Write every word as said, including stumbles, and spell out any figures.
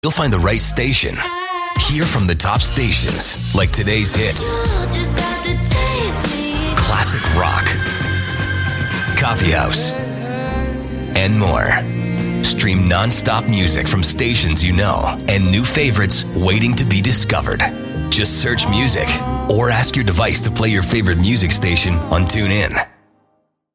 You'll find the right station. Hear from the top stations, like today's hits, classic rock, coffee house, and more. Stream non-stop music from stations you know and new favorites waiting to be discovered. Just search music or ask your device to play your favorite music station on TuneIn.